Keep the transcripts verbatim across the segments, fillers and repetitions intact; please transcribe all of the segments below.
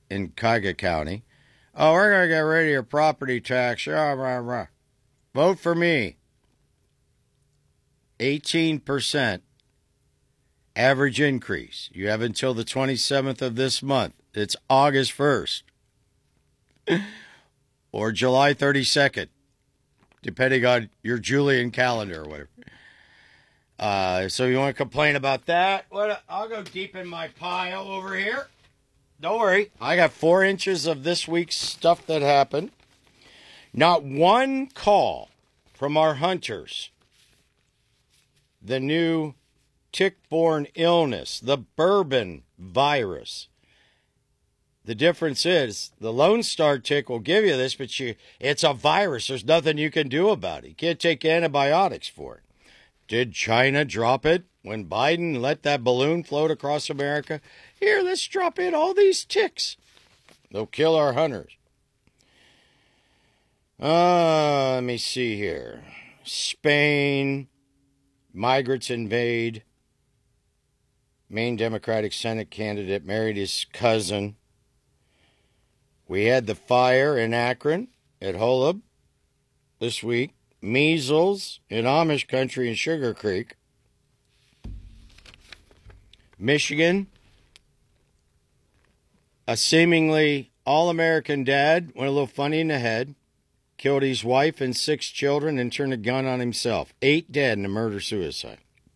in Cuyahoga County. Oh, we're going to get rid of your property tax. Rah, rah, rah. Vote for me. eighteen percent average increase. You have until the twenty-seventh of this month. It's August first. Or July thirty-second, depending on your Julian calendar or whatever. Uh, so you want to complain about that? What? I'll go deep in my pile over here. Don't worry. I got four inches of this week's stuff that happened. Not one call from our hunters. The new tick-borne illness, the bourbon virus. The difference is the Lone Star tick will give you this, but you, it's a virus. There's nothing you can do about it. You can't take antibiotics for it. Did China drop it when Biden let that balloon float across America? Here, let's drop in all these ticks. They'll kill our hunters. Uh, let me see here. Spain, migrants invade. Maine Democratic Senate candidate married his cousin. We had the fire in Akron at Holub this week. Measles in Amish country in Sugar Creek. Michigan. A seemingly all-American dad went a little funny in the head. Killed his wife and six children and turned a gun on himself. Eight dead in a murder-suicide.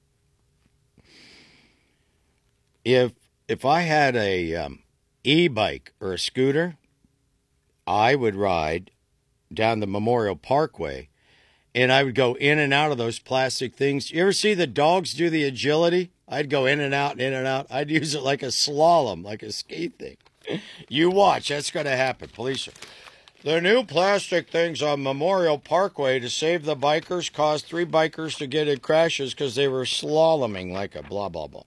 If if I had a um, e-bike or a scooter, I would ride down the Memorial Parkway, and I would go in and out of those plastic things. You ever see the dogs do the agility? I'd go in and out and in and out. I'd use it like a slalom, like a skate thing. You watch. That's going to happen. Police are... The new plastic things on Memorial Parkway to save the bikers caused three bikers to get in crashes because they were slaloming like a blah, blah, blah.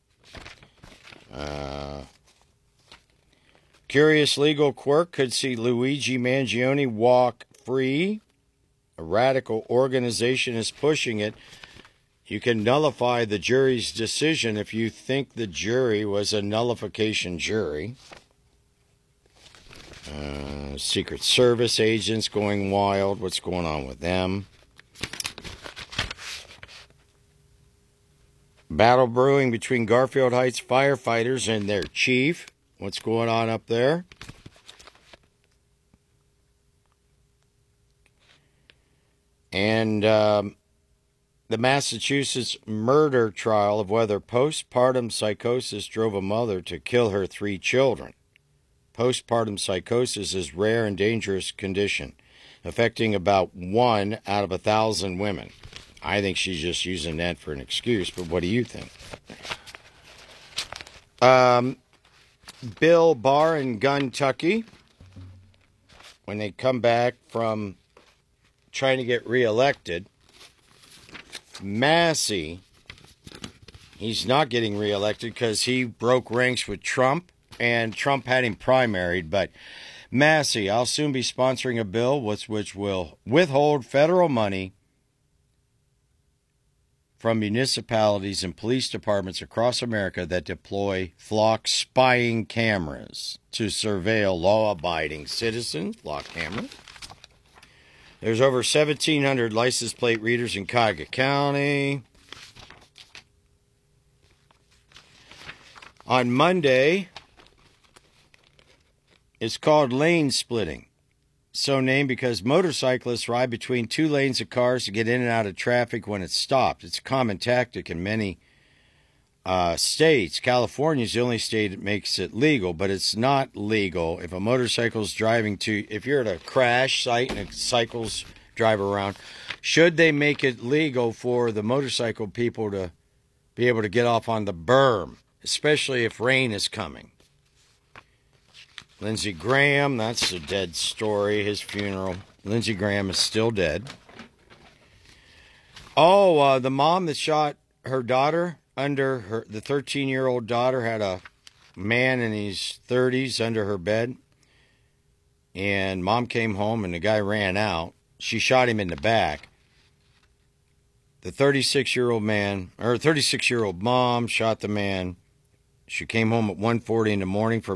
Uh, curious legal quirk could see Luigi Mangione walk free. A radical organization is pushing it. You can nullify the jury's decision if you think the jury was a nullification jury. Uh, Secret Service agents going wild. What's going on with them? Battle brewing between Garfield Heights firefighters and their chief. What's going on up there? And um, the Massachusetts murder trial of whether postpartum psychosis drove a mother to kill her three children. Postpartum psychosis is a rare and dangerous condition, affecting about one out of a thousand women. I think she's just using that for an excuse, but what do you think? Um, Bill Barr in Kentucky, when they come back from trying to get reelected, Massey, he's not getting reelected because he broke ranks with Trump, and Trump had him primaried, but Massey, I'll soon be sponsoring a bill which, which will withhold federal money from municipalities and police departments across America that deploy flock spying cameras to surveil law-abiding citizens. Flock cameras. There's over seventeen hundred license plate readers in Cuyahoga County. On Monday, it's called lane splitting. So named because motorcyclists ride between two lanes of cars to get in and out of traffic when it's stopped. It's a common tactic in many uh, states. California is the only state that makes it legal, but it's not legal if a motorcycle's driving to, if you're at a crash site and cycles drive around, should they make it legal for the motorcycle people to be able to get off on the berm, especially if rain is coming? Lindsey Graham, that's a dead story, his funeral. Lindsey Graham is still dead. Oh, uh, the mom that shot her daughter under her, the thirteen-year-old daughter had a man in his thirties under her bed. And mom came home and the guy ran out. She shot him in the back. The thirty-six-year-old man, or thirty-six-year-old mom shot the man. She came home at one forty in the morning for